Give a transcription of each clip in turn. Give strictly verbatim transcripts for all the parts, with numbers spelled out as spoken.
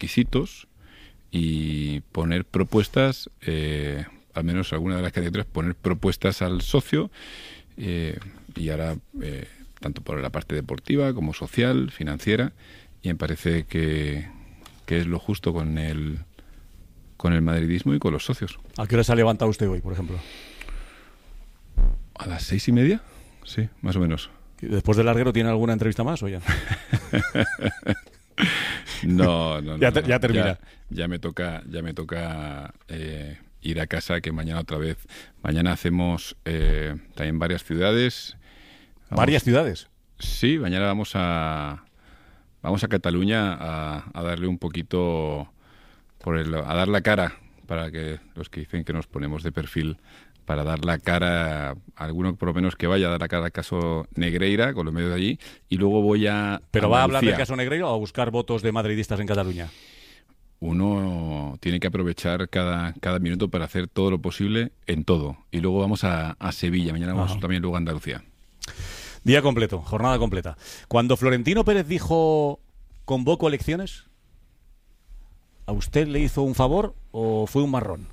requisitos y poner propuestas, eh, al menos alguna de las candidaturas, poner propuestas al socio, eh, y ahora eh, tanto por la parte deportiva como social, financiera, y me parece que, que es lo justo con el con el madridismo y con los socios. ¿A qué hora se ha levantado usted hoy, por ejemplo? ¿A las seis y media? Sí, más o menos. ¿Y después del larguero tiene alguna entrevista más o ya? No, no, no. Ya, te, no. ya termina. Ya, ya me toca, ya me toca eh, ir a casa, que mañana otra vez. Mañana hacemos eh, también varias ciudades. Vamos, ¿Varias ciudades? Sí, mañana vamos a vamos a Cataluña a, a darle un poquito por el, a dar la cara, para que los que dicen que nos ponemos de perfil, para dar la cara, a alguno por lo menos que vaya a dar la cara al caso Negreira, con los medios de allí, y luego voy a ¿Pero va a hablar Andalucía. del caso Negreira o a buscar votos de madridistas en Cataluña? Uno tiene que aprovechar cada, cada minuto para hacer todo lo posible en todo. Y luego vamos a, a Sevilla, mañana vamos Ajá. también luego a Andalucía. Día completo, jornada completa. Cuando Florentino Pérez dijo convoco elecciones, ¿a usted le hizo un favor o fue un marrón?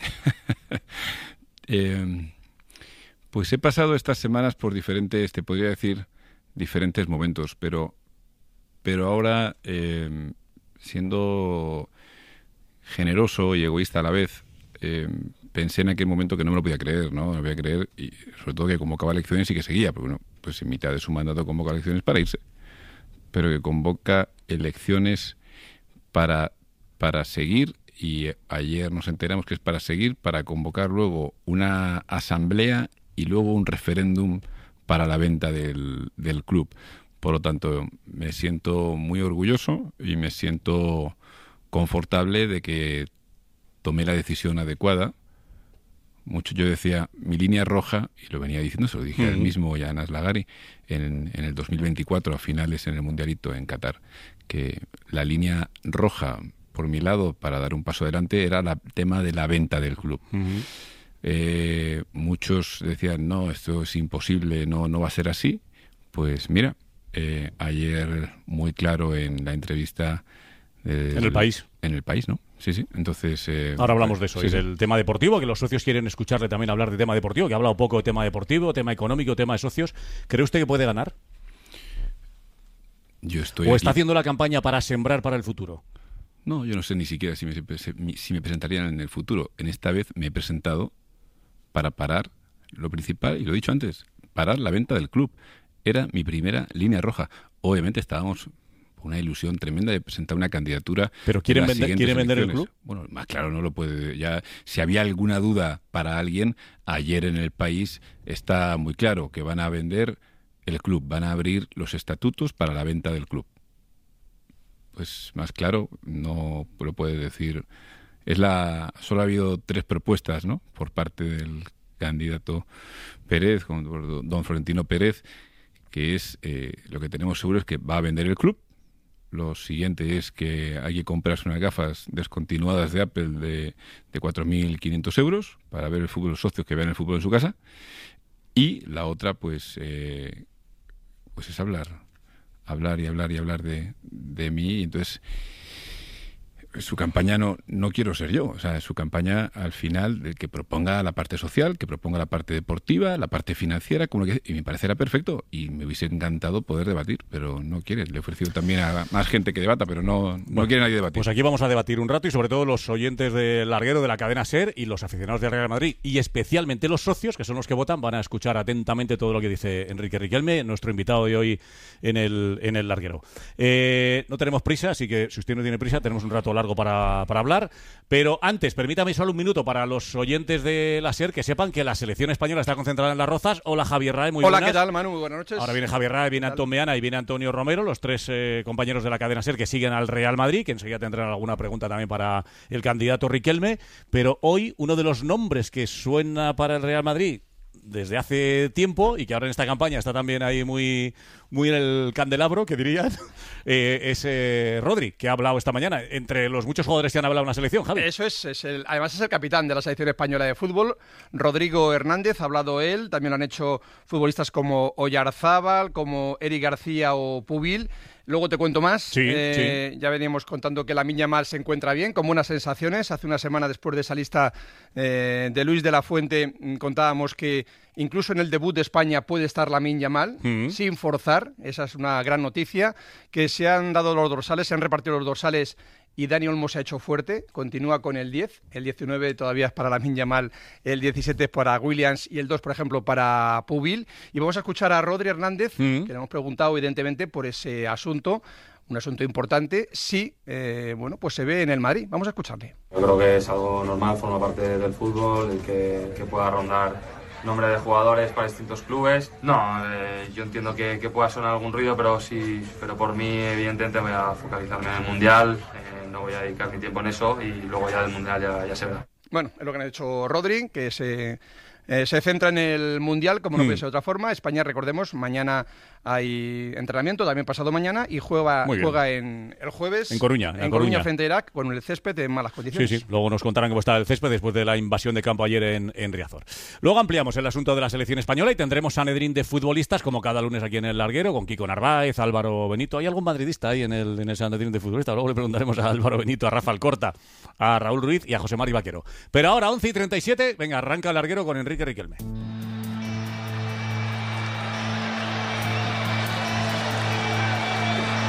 Eh, pues he pasado estas semanas por diferentes, te podría decir, diferentes momentos, pero, pero ahora, eh, siendo generoso y egoísta a la vez, eh, pensé en aquel momento que no me lo podía creer, ¿no? No lo podía creer, y sobre todo que convocaba elecciones y que seguía, porque bueno, pues en mitad de su mandato convoca elecciones para irse, pero que convoca elecciones para, para seguir. Y ayer nos enteramos que es para seguir, para convocar luego una asamblea y luego un referéndum para la venta del, del club. Por lo tanto, me siento muy orgulloso y me siento confortable de que tomé la decisión adecuada. Mucho yo decía, mi línea roja, y lo venía diciendo, se lo dije uh-huh. al mismo Jan Aslagari en, en el dos mil veinticuatro, a finales en el Mundialito en Qatar, que la línea roja por mi lado, para dar un paso adelante, era el tema de la venta del club. Uh-huh. Eh, muchos decían, no, esto es imposible, no, no va a ser así. Pues mira, eh, ayer muy claro en la entrevista... Del, en el país. En el país, ¿no? Sí, sí. Entonces... Eh, Ahora hablamos de eso, sí, y sí. del tema deportivo, que los socios quieren escucharle también hablar de tema deportivo, que ha hablado poco de tema deportivo, tema económico, tema de socios. ¿Cree usted que puede ganar? Yo estoy ¿O está aquí. haciendo la campaña para sembrar para el futuro? No, yo no sé ni siquiera si me, si me presentarían en el futuro. En esta vez me he presentado para parar lo principal, y lo he dicho antes, parar la venta del club. Era mi primera línea roja. Obviamente estábamos con una ilusión tremenda de presentar una candidatura. ¿Pero quieren, vender, ¿quieren vender el club? Bueno, más claro, no lo puede. Ya, si había alguna duda para alguien, ayer en El País está muy claro que van a vender el club, van a abrir los estatutos para la venta del club. Pues más claro no lo puede decir. Es la solo ha habido tres propuestas, ¿no? Por parte del candidato Pérez, don Florentino Pérez, que es eh, lo que tenemos seguro es que va a vender el club. Lo siguiente es que hay que comprarse unas gafas descontinuadas de Apple de, de cuatro mil quinientos euros para ver el fútbol, los socios que vean el fútbol en su casa. Y la otra, pues, eh, pues es hablar. hablar y hablar y hablar de, de mí. Entonces, su campaña no, no quiero ser yo. O sea, su campaña, al final, de que proponga la parte social, que proponga la parte deportiva, la parte financiera, como que, y me parecerá perfecto. Y me hubiese encantado poder debatir, pero no quiere. Le he ofrecido también a más gente que debata, pero no, no bueno, quiere nadie debatir. Pues aquí vamos a debatir un rato, y sobre todo los oyentes del larguero de la cadena SER y los aficionados del Real Madrid, y especialmente los socios, que son los que votan, van a escuchar atentamente todo lo que dice Enrique Riquelme, nuestro invitado de hoy en el, en el larguero. Eh, no tenemos prisa, así que si usted no tiene prisa, tenemos un rato largo para, para hablar. Pero antes, permítame solo un minuto para los oyentes de la SER que sepan que la selección española está concentrada en Las Rozas. Hola, Javier Rae, muy Hola, buenas. ¿qué tal, Manu? Buenas noches. Ahora viene Javier Rae, viene Antón Meana y viene Antonio Romero, los tres eh, compañeros de la cadena SER que siguen al Real Madrid, que enseguida tendrán alguna pregunta también para el candidato Riquelme. Pero hoy uno de los nombres que suena para el Real Madrid desde hace tiempo, y que ahora en esta campaña está también ahí muy, muy en el candelabro, que dirían, eh, es eh, Rodri, que ha hablado esta mañana, entre los muchos jugadores que han hablado en la selección, Javi. Eso es, es el, además es el capitán de la selección española de fútbol, Rodrigo Hernández, ha hablado él, también lo han hecho futbolistas como Oyarzábal, como Eric García o Pubil. Luego te cuento más. Sí, eh, sí. Ya veníamos contando que Lamine Yamal se encuentra bien, con buenas sensaciones. Hace una semana después de esa lista eh, de Luis de la Fuente mm, contábamos que incluso en el debut de España puede estar Lamine Yamal, Mm. sin forzar. Esa es una gran noticia. Que se han dado los dorsales, se han repartido los dorsales y Dani Olmo se ha hecho fuerte, continúa con el diez, el diecinueve todavía es para Lamine Yamal, el diecisiete es para Williams y el dos, por ejemplo, para Pubil. Y vamos a escuchar a Rodri Hernández, Mm. que le hemos preguntado evidentemente por ese asunto, un asunto importante, si eh, bueno, pues se ve en el Madrid. Vamos a escucharle. Yo creo que es algo normal, forma parte del fútbol, el que, que pueda rondar nombre de jugadores para distintos clubes. No, eh, yo entiendo que, que pueda sonar algún ruido, pero sí, pero por mí evidentemente voy a focalizarme en el Mundial, eh, no voy a dedicar mi tiempo en eso y luego ya del Mundial ya, ya se verá. Bueno, es lo que ha dicho Rodri, que se, eh, se centra en el Mundial, como no Mm. puede ser de otra forma. España, recordemos, mañana hay entrenamiento, también pasado mañana, y juega, Muy bien. juega en el jueves En Coruña, en en Coruña. Coruña frente a Irak, con el césped en malas Sí, condiciones. sí. Luego nos contarán cómo está el césped después de la invasión de campo ayer en, en Riazor. Luego ampliamos el asunto de la selección española y tendremos Sanedrín de futbolistas, como cada lunes aquí en el Larguero, con Kiko Narváez, Álvaro Benito. ¿Hay algún madridista ahí en el, en el Sanedrín de futbolistas? Luego le preguntaremos a Álvaro Benito, a Rafa Alcorta, a Raúl Ruiz y a José Mari Vaquero. Pero ahora, once y treinta y siete, venga, arranca el Larguero con Enrique Riquelme.